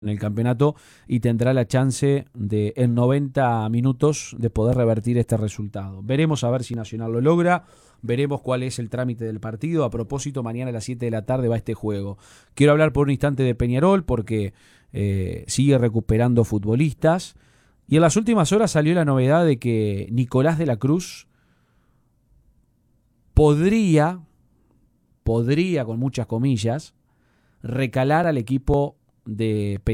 en el campeonato y tendrá la chance de en 90 minutos de poder revertir este resultado. Veremos a ver si Nacional lo logra, veremos cuál es el trámite del partido. A propósito, mañana a las 7 de la tarde va este juego. Quiero hablar por un instante de Peñarol porque sigue recuperando futbolistas y en las últimas horas salió la novedad de que Nicolás de la Cruz podría con muchas comillas, recalar al equipo de Peñarol.